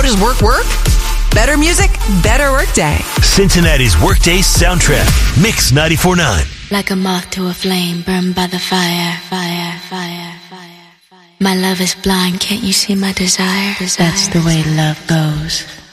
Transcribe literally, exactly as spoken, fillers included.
does work work? Better music, better workday. Cincinnati's Workday Soundtrack. Mix ninety-four point nine. Like a moth to a flame, burned by the fire, fire, fire, fire, fire. My love is blind, can't you see my desire? desire. That's the way love goes.